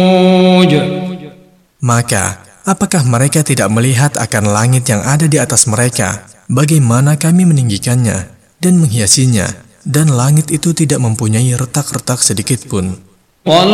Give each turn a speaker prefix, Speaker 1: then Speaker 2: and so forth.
Speaker 1: Maka, apakah mereka tidak melihat akan langit yang ada di atas mereka, bagaimana kami meninggikannya dan menghiasinya, dan langit itu tidak mempunyai retak-retak sedikit pun?